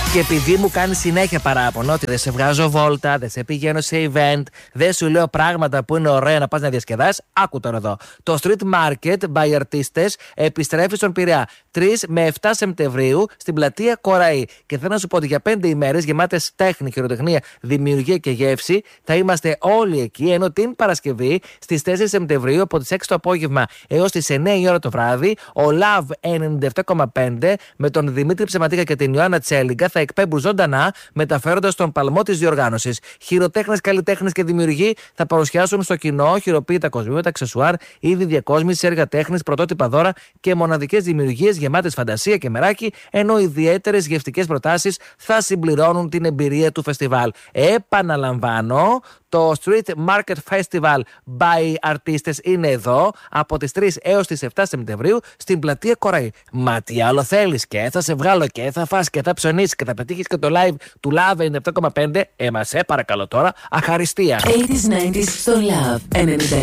Και επειδή μου κάνει συνέχεια παράπονο ότι δεν σε βγάζω βόλτα, δεν σε πηγαίνω σε event, δεν σου λέω πράγματα που είναι ωραία να πας να διασκεδάσεις, άκου τώρα εδώ. Το Street Market by Artistes επιστρέφει στον Πειραιά 3 με 7 Σεπτεμβρίου στην πλατεία Κοραή. Και θέλω να σου πω ότι για 5 ημέρες γεμάτες τέχνη, χειροτεχνία, δημιουργία και γεύση θα είμαστε όλοι εκεί. Ενώ την Παρασκευή στις 4 Σεπτεμβρίου από τις 6 το απόγευμα έως τις 9 η ώρα το βράδυ, ο Love 97,5 με τον Δημήτρη Ψεματίκα και την Ιωάννα Τσέλιγκα θα εκπέμπουν ζωντανά, μεταφέροντας τον παλμό της διοργάνωσης. Χειροτέχνες, καλλιτέχνες και δημιουργοί θα παρουσιάσουν στο κοινό χειροποίητα κοσμήματα, αξεσουάρ, είδη διακόσμησης, έργα τέχνης, πρωτότυπα δώρα και μοναδικές δημιουργίες γεμάτες φαντασία και μεράκι, ενώ ιδιαίτερες γευτικές προτάσεις θα συμπληρώνουν την εμπειρία του φεστιβάλ. Επαναλαμβάνω, το Street Market Festival by Artistes είναι εδώ από τις 3 έως τις 7 Σεπτεμβρίου στην πλατεία Κοραή. Μα τι άλλο θέλεις, και θα σε βγάλω και θα φας και θα ψωνίσεις και θα πετύχεις και το live του Love 97,5. Μα σε παρακαλώ τώρα, αχαριστία. 80s, 90s στο Love 97,5.